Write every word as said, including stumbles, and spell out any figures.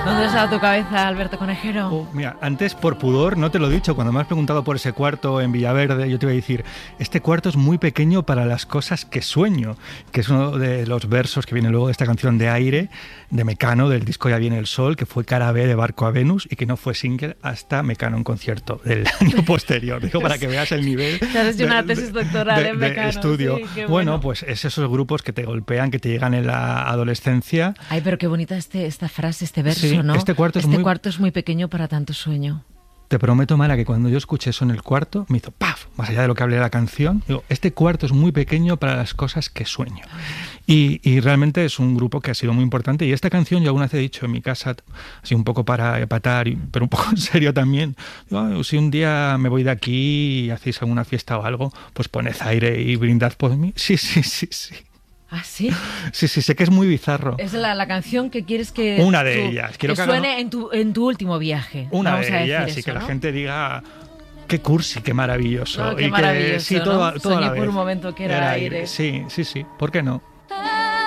¿Dónde está tu cabeza, Alberto Conejero? Oh, mira, antes por pudor no te lo he dicho. Cuando me has preguntado por ese cuarto en Villaverde, yo te iba a decir, este cuarto es muy pequeño para las cosas que sueño, que es uno de los versos que viene luego de esta canción de Aire, de Mecano, del disco Ya viene el sol, que fue cara B de Barco a Venus y que no fue single hasta Mecano en concierto del año posterior. Digo, para que veas el nivel Te has hecho de, una tesis doctoral de, en de Mecano. estudio. Sí, qué bueno, bueno, pues es esos grupos que te golpean, que te llegan en la adolescencia. Ay, pero qué bonita este, esta frase, este verso, Sí, ¿no? este cuarto es este muy... cuarto es muy pequeño para tanto sueño. Te prometo, Mara, que cuando yo escuché eso en el cuarto, me hizo ¡paf! Más allá de lo que hablé de la canción, digo, este cuarto es muy pequeño para las cosas que sueño. Y, y realmente es un grupo que ha sido muy importante. Y esta canción yo alguna vez he dicho en mi casa, así un poco para epatar, pero un poco en serio también, digo, si un día me voy de aquí y hacéis alguna fiesta o algo, pues poned Aire y brindad por mí. Sí, sí, sí, sí. ¿Ah, sí? Sí, sí, sé que es muy bizarro. Es la, la canción que quieres que... Una de tu, ellas. Quiero que, que suene hagan... en, tu, en tu último viaje. Una Vamos de a decir ellas, eso, y que ¿no? la gente diga... Qué cursi, qué maravilloso. No, qué y maravilloso, que, sí, ¿no? todo, toda Soñé la por vez. un momento que era, era aire. aire. Sí, sí, sí. ¿Por qué no?